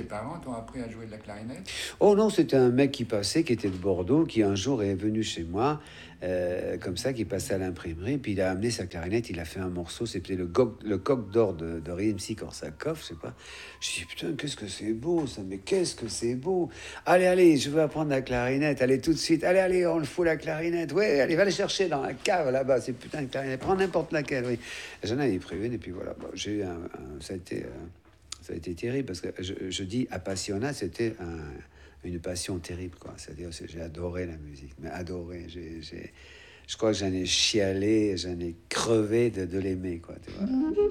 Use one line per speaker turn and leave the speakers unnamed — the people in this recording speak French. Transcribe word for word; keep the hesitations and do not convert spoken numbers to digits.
parents t'ont appris à jouer de la clarinette?
Oh non, c'était un mec qui passait, qui était de Bordeaux, qui un jour est venu chez moi, euh, comme ça, qui passait à l'imprimerie, puis il a amené sa clarinette, il a fait un morceau, c'était le, go- le coq d'or de, de Rimsky-Korsakov, je sais pas. Je dis, putain, qu'est-ce que c'est beau ça, mais qu'est-ce que c'est beau. Allez, allez, je veux apprendre la clarinette, allez tout de suite, allez, allez, on le fout la clarinette, ouais, allez, va le chercher dans la cave là-bas, c'est putain de clarinette, prends n'importe laquelle, oui. J'en avais pris une, et puis voilà, bon, j'ai eu un, un- ça a été... euh, ça a été terrible parce que je, je dis appassionnat, c'était un, une passion terrible, quoi. C'est-à-dire, c'est- j'ai adoré la musique, mais adoré. J'ai, j'ai, je crois que j'en ai chialé, j'en ai crevé de, de l'aimer, quoi. Tu vois.